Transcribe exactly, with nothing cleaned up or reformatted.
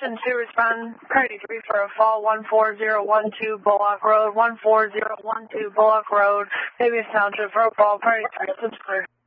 Station two, respond priority three for a fall one four zero one two Bullock Road, one four zero one two Bullock Road, Davies Township, for a fall priority three, it's clear.